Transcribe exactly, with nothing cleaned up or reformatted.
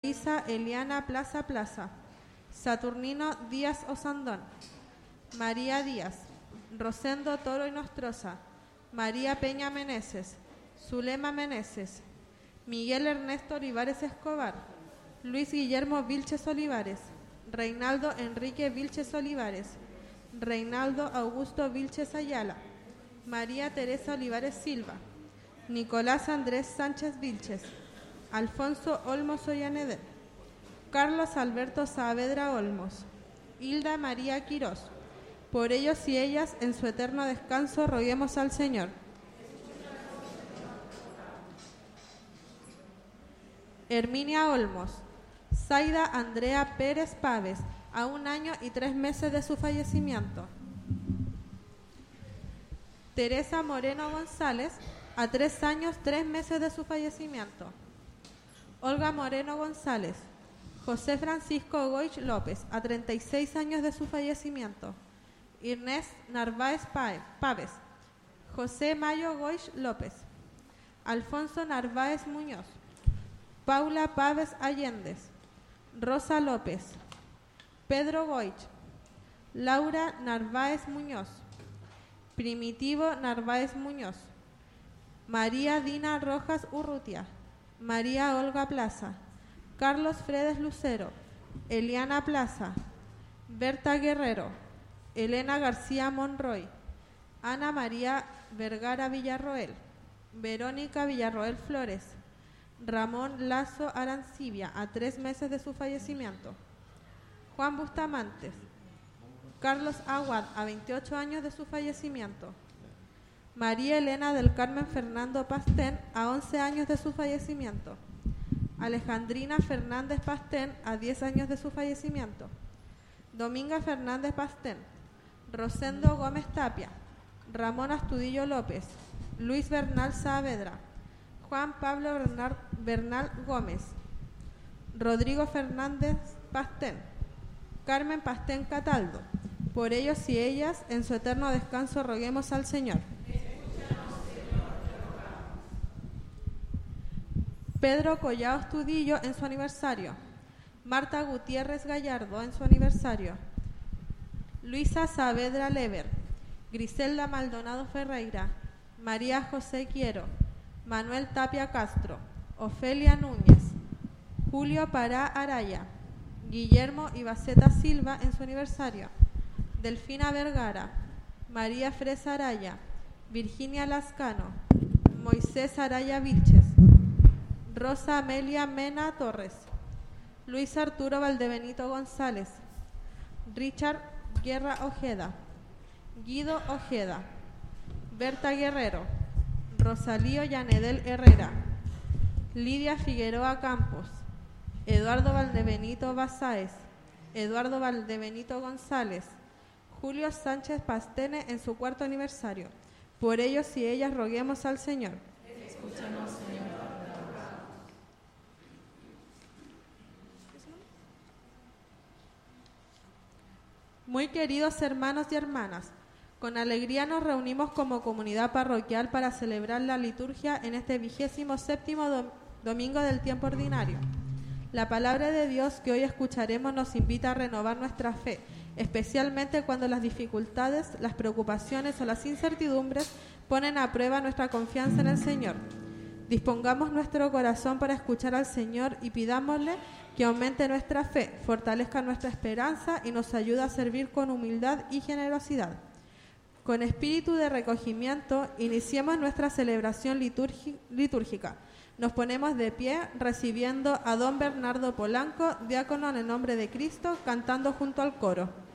Melisa Eliana Plaza Plaza, Saturnino Díaz Osandón, María Díaz, Rosendo Toro y Nostroza, María Peña Meneses, Zulema Meneses, Miguel Ernesto Olivares Escobar, Luis Guillermo Vilches Olivares, Reinaldo Enrique Vilches Olivares, Reinaldo Augusto Vilches Ayala, María Teresa Olivares Silva, Nicolás Andrés Sánchez Vilches, Alfonso Olmos Ollaneder, Carlos Alberto Saavedra Olmos, Hilda María Quirós. Por ellos y ellas, en su eterno descanso, roguemos al Señor. Herminia Olmos, Zaida Andrea Pérez Páez, a un año y tres meses de su fallecimiento. Teresa Moreno González, a tres años, tres meses de su fallecimiento. Olga Moreno González, José Francisco Goich López, a treinta y seis años de su fallecimiento. Inés Narváez Páez, José Mayo Goich López, Alfonso Narváez Muñoz, Paula Páez Allendez, Rosa López, Pedro Goich, Laura Narváez Muñoz, Primitivo Narváez Muñoz, María Dina Rojas Urrutia, María Olga Plaza, Carlos Fredes Lucero, Eliana Plaza, Berta Guerrero, Elena García Monroy, Ana María Vergara Villarroel, Verónica Villarroel Flores, Ramón Lazo Arancibia, a tres meses de su fallecimiento. Juan Bustamantes, Carlos Aguad, a veintiocho años de su fallecimiento. María Elena del Carmen Fernando Pastén, a once años de su fallecimiento. Alejandrina Fernández Pastén, a diez años de su fallecimiento. Dominga Fernández Pastén, Rosendo Gómez Tapia, Ramón Astudillo López, Luis Bernal Saavedra, Juan Pablo Bernal, Bernal Gómez, Rodrigo Fernández Pastén, Carmen Pastén Cataldo. Por ellos y ellas, en su eterno descanso, roguemos al Señor. Pedro Collao Astudillo, en su aniversario. Marta Gutiérrez Gallardo, en su aniversario. Luisa Saavedra Lever, Griselda Maldonado Ferreira, María José Quiero, Manuel Tapia Castro, Ofelia Núñez, Julio Pará Araya, Guillermo Ibaceta Silva, en su aniversario. Delfina Vergara, María Fresa Araya, Virginia Lascano, Moisés Araya Vilches, Rosa Amelia Mena Torres, Luis Arturo Valdebenito González, Richard Guerra Ojeda, Guido Ojeda, Berta Guerrero, Rosalío Yanedel Herrera, Lidia Figueroa Campos, Eduardo Valdebenito Basáez, Eduardo Valdebenito González, Julio Sánchez Pastene, en su cuarto aniversario. Por ellos y ellas roguemos al Señor. Escúchanos, Señor. Muy queridos hermanos y hermanas, con alegría nos reunimos como comunidad parroquial para celebrar la liturgia en este vigésimo séptimo dom- domingo del tiempo ordinario. La palabra de Dios que hoy escucharemos nos invita a renovar nuestra fe, especialmente cuando las dificultades, las preocupaciones o las incertidumbres ponen a prueba nuestra confianza en el Señor. Dispongamos nuestro corazón para escuchar al Señor y pidámosle que aumente nuestra fe, fortalezca nuestra esperanza y nos ayude a servir con humildad y generosidad. Con espíritu de recogimiento, iniciemos nuestra celebración litúrgi- litúrgica. Nos ponemos de pie recibiendo a don Bernardo Polanco, diácono en el nombre de Cristo, cantando junto al coro.